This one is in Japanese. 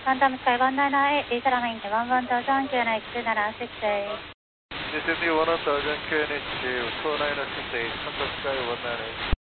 Phantom Sky 198, D Salamine 11,000, QNH 296A. Descend 1000, QNH 296A, Phantom Sky 198.